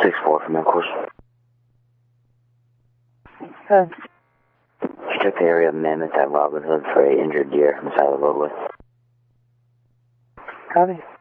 6-4 from Encores. Huh. She took the area of Mammoth at Robin Hood for an injured deer on the side of the roadway. Copy.